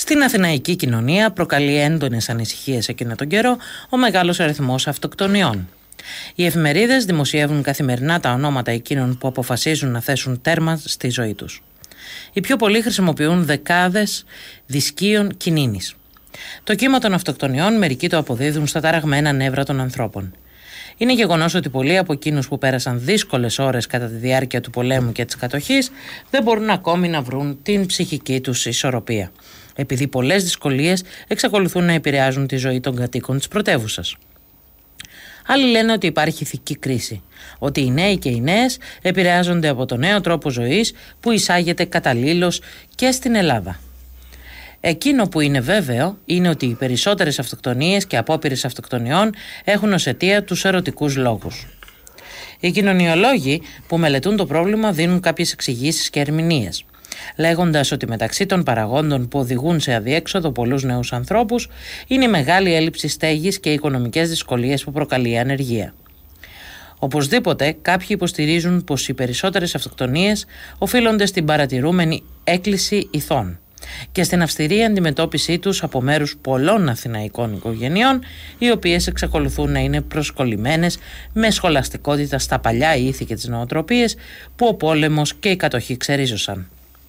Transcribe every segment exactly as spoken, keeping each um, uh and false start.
Στην αθηναϊκή κοινωνία προκαλεί έντονες ανησυχίες εκείνο τον καιρό ο μεγάλος αριθμός αυτοκτονιών. Οι εφημερίδες δημοσιεύουν καθημερινά τα ονόματα εκείνων που αποφασίζουν να θέσουν τέρμα στη ζωή τους. Οι πιο πολλοί χρησιμοποιούν δεκάδες δισκίων κινίνης. Το κύμα των αυτοκτονιών μερικοί το αποδίδουν στα ταραγμένα νεύρα των ανθρώπων. Είναι γεγονός ότι πολλοί από εκείνους που πέρασαν δύσκολες ώρες κατά τη διάρκεια του πολέμου και της κατοχής δεν μπορούν ακόμη να βρουν την ψυχική τους ισορροπία, επειδή πολλές δυσκολίες εξακολουθούν να επηρεάζουν τη ζωή των κατοίκων της πρωτεύουσας. Άλλοι λένε ότι υπάρχει ηθική κρίση, ότι οι νέοι και οι νέες επηρεάζονται από το νέο τρόπο ζωής που εισάγεται καταλήλως και στην Ελλάδα. Εκείνο που είναι βέβαιο είναι ότι οι περισσότερες αυτοκτονίες και απόπειρες αυτοκτονιών έχουν ως αιτία τους ερωτικούς λόγους. Οι κοινωνιολόγοι που μελετούν το πρόβλημα δίνουν κάποιες εξηγήσεις και ερμηνείες, λέγοντας ότι μεταξύ των παραγόντων που οδηγούν σε αδιέξοδο πολλούς νέους ανθρώπους είναι η μεγάλη έλλειψη στέγης και οι οικονομικές δυσκολίες που προκαλεί η ανεργία. Οπωσδήποτε, κάποιοι υποστηρίζουν πως οι περισσότερες αυτοκτονίες οφείλονται στην παρατηρούμενη έκκληση ηθών και στην αυστηρή αντιμετώπιση τους από μέρους πολλών αθηναϊκών οικογενειών, οι οποίες εξακολουθούν να είναι προσκολλημένες με σχολαστικότητα στα παλιά ήθη και τις νοοτροπίες που ο πόλεμος και η κατοχή ξερίζωσαν.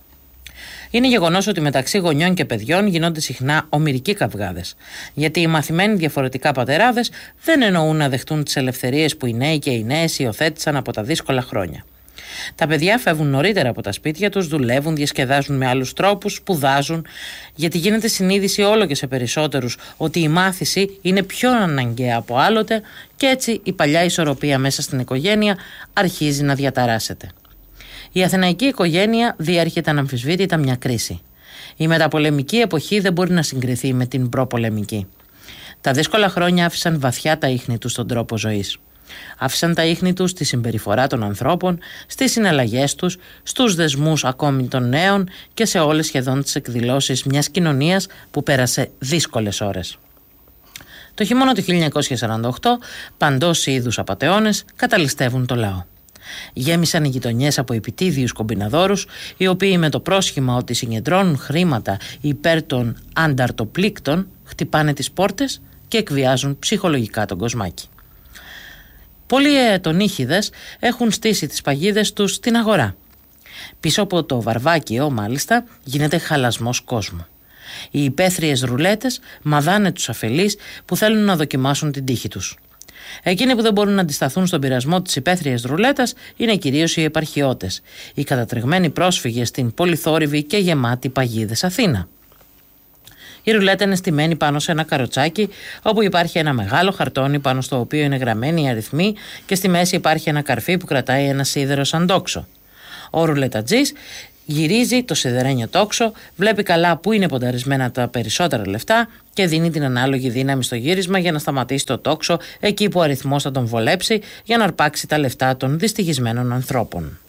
Είναι γεγονός ότι μεταξύ γονιών και παιδιών γίνονται συχνά ομηρικοί καυγάδες, γιατί οι μαθημένοι διαφορετικά πατεράδες δεν εννοούν να δεχτούν τις ελευθερίες που οι νέοι και οι νέες υιοθέτησαν από τα δύσκολα χρόνια. Τα παιδιά φεύγουν νωρίτερα από τα σπίτια τους, δουλεύουν, διασκεδάζουν με άλλους τρόπους, σπουδάζουν, γιατί γίνεται συνείδηση όλο και σε περισσότερους ότι η μάθηση είναι πιο αναγκαία από άλλοτε και έτσι η παλιά ισορροπία μέσα στην οικογένεια αρχίζει να διαταράσσεται. Η αθηναϊκή οικογένεια διέρχεται αναμφισβήτητα μια κρίση. Η μεταπολεμική εποχή δεν μπορεί να συγκριθεί με την προπολεμική. Τα δύσκολα χρόνια άφησαν βαθιά τα ίχνη τους στον τρόπο ζωής. Άφησαν τα ίχνη τους στη συμπεριφορά των ανθρώπων, στις συναλλαγές τους, στους δεσμούς ακόμη των νέων και σε όλες σχεδόν τις εκδηλώσεις μιας κοινωνίας που πέρασε δύσκολες ώρες. Το χειμώνα του χίλια εννιακόσια σαράντα οκτώ, παντός είδους απατεώνες καταλυστεύουν το λαό. Γέμισαν οι γειτονιές από επιτίδιους κομπιναδόρους, οι οποίοι με το πρόσχημα ότι συγκεντρώνουν χρήματα υπέρ των ανταρτοπλήκτων χτυπάνε τις πόρτες και εκβιάζουν ψυχολογικά τον κοσμάκι. Πολλοί αετονίχηδες έχουν στήσει τις παγίδες τους στην αγορά. Πίσω από το βαρβάκιο, μάλιστα, γίνεται χαλασμός κόσμου. Οι υπαίθριες ρουλέτες μαδάνε τους αφελείς που θέλουν να δοκιμάσουν την τύχη τους. Εκείνοι που δεν μπορούν να αντισταθούν στον πειρασμό της υπαίθριας ρουλέτας είναι κυρίως οι επαρχιώτες, οι κατατρεγμένοι πρόσφυγες στην πολυθόρυβη και γεμάτη παγίδες Αθήνα. Η ρουλέτα είναι στημένη πάνω σε ένα καροτσάκι, όπου υπάρχει ένα μεγάλο χαρτόνι πάνω στο οποίο είναι γραμμένοι οι αριθμοί και στη μέση υπάρχει ένα καρφί που κρατάει ένα σίδερο σαν τόξο. Ο ρουλετατζής γυρίζει το σιδερένιο τόξο, βλέπει καλά πού είναι πονταρισμένα τα περισσότερα λεφτά και δίνει την ανάλογη δύναμη στο γύρισμα για να σταματήσει το τόξο εκεί που ο αριθμός θα τον βολέψει για να αρπάξει τα λεφτά των δυστυχισμένων ανθρώπων.